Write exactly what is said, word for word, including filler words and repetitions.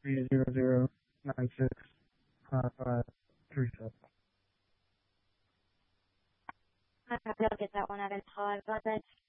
three zero zero nine six five five three seven. I'll get that one out until I've got that